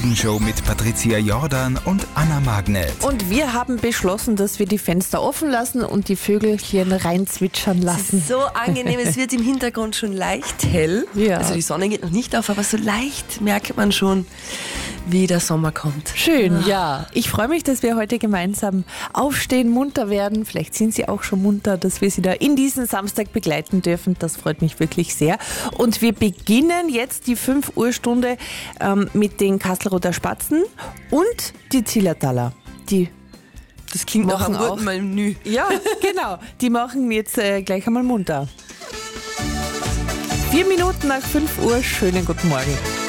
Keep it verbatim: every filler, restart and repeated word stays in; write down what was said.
Morgenshow mit Patricia Jordan und Anna Magnet. Und wir haben beschlossen, dass wir die Fenster offen lassen und die Vögelchen reinzwitschern lassen. So angenehm, es wird im Hintergrund schon leicht hell. Ja. Also die Sonne geht noch nicht auf, aber so leicht merkt man schon, wie der Sommer kommt. Schön, ja. Ich freue mich, dass wir heute gemeinsam aufstehen, munter werden. Vielleicht sind Sie auch schon munter, dass wir Sie da in diesen Samstag begleiten dürfen. Das freut mich wirklich sehr. Und wir beginnen jetzt die fünf Uhr Stunde ähm, mit den Kastelruther Spatzen und die Zillertaler. Die Das klingt nach einem machen guten Menü. Ja, genau. Die machen jetzt äh, gleich einmal munter. Vier Minuten nach fünf Uhr. Schönen guten Morgen.